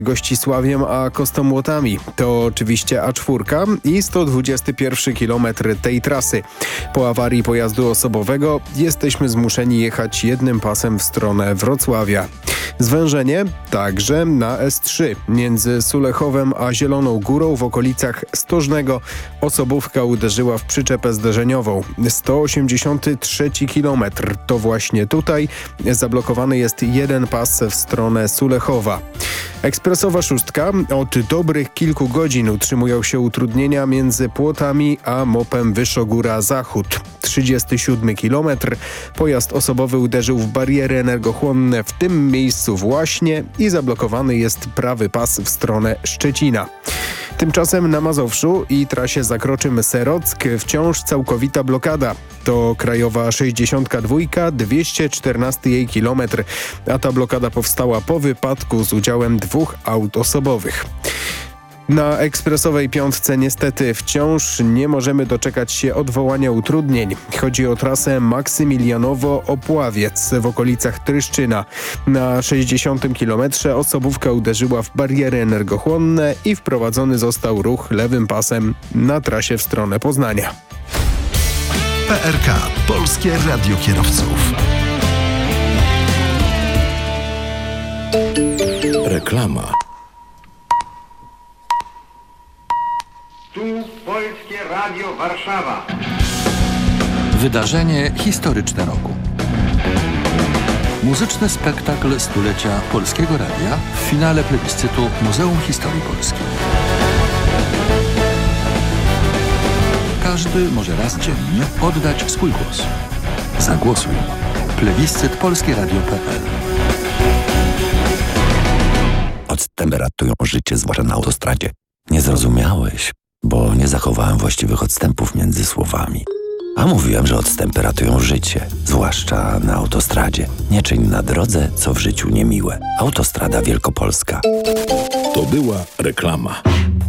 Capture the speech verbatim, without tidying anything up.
Gościsławiem a Kostomłotami. To oczywiście A cztery i sto dwudziesty pierwszy kilometr tej trasy. Po awarii pojazdu osobowego jesteśmy zmuszeni jechać jednym pasem w stronę Wrocławia. Zwężenie także na S trzy. Między Sulechowem a Zieloną Górą w okolicach Stożnego osobówka uderzyła w przyczepę zderzeniową. sto osiemdziesiąty trzeci kilometr. To właśnie tutaj zablokowany jest jeden pas w stronę Sulechowa. Ekspresowa szóstka. Od dobrych kilku godzin utrzymują się utrudnienia między Płotami a Mopem Wyszogóra-Zachód. trzydziesty siódmy kilometr. Pojazd osobowy uderzył w bariery energochłonne w tym miejscu właśnie i zablokowany jest prawy pas w stronę Szczecina. Tymczasem na Mazowszu i trasie Zakroczym-Serock wciąż całkowita blokada. To krajowa sześćdziesiątka dwa, dwieście czternasty jej kilometr, a ta blokada powstała po wypadku z udziałem dwóch aut osobowych. Na ekspresowej piątce niestety wciąż nie możemy doczekać się odwołania utrudnień. Chodzi o trasę Maksymilianowo-Opławiec w okolicach Tryszczyna. Na sześćdziesiątym kilometrze osobówka uderzyła w bariery energochłonne i wprowadzony został ruch lewym pasem na trasie w stronę Poznania. P R K – Polskie Radio Kierowców. Reklama. Tu Polskie Radio Warszawa. Wydarzenie historyczne roku. Muzyczny spektakl stulecia Polskiego Radia w finale plebiscytu Muzeum Historii Polskiej. Każdy może raz dziennie oddać swój głos. Zagłosuj. Plebiscyt polskie radio kropka p l. Odtemperatują życie, zwłaszcza na autostradzie. Nie zrozumiałeś, bo nie zachowałem właściwych odstępów między słowami. A mówiłem, że odtemperatują życie, zwłaszcza na autostradzie. Nie czyń na drodze, co w życiu niemiłe. Autostrada Wielkopolska. To była reklama.